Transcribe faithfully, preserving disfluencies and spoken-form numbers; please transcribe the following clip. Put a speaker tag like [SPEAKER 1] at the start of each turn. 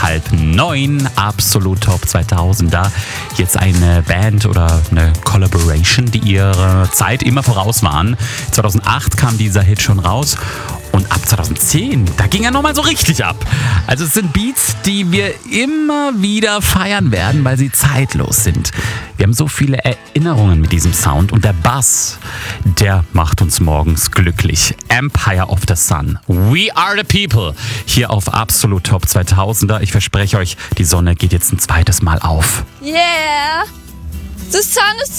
[SPEAKER 1] halb neun. Absolut Top zweitausender. Jetzt eine Band oder eine Collaboration, die ihrer Zeit immer voraus waren. zweitausendacht kam dieser Hit schon raus. Und ab zweitausendzehn, da ging er nochmal so richtig ab. Also es sind Beats, die wir immer wieder feiern werden, weil sie zeitlos sind. Wir haben so viele Erinnerungen mit diesem Sound und der Bass, der macht uns morgens glücklich. Empire of the Sun, We Are the People, hier auf Absolut Top zweitausender. Ich verspreche euch, die Sonne geht jetzt ein zweites Mal auf.
[SPEAKER 2] Yeah! The sun is